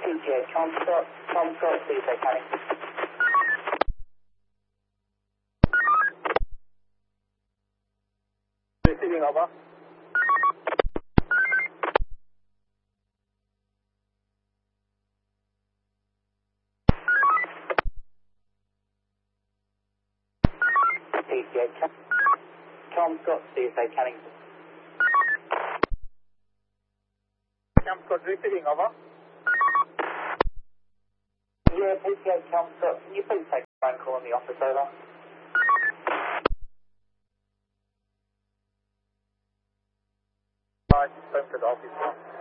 PGA Tom Scott, please, Canning. Receiving over. PGA Tom Scott, CSA Canning. Tom Scott, receiving over. Yeah, PGA Tom Scott, can you please take a phone call on the office, over? Right, phone to the office.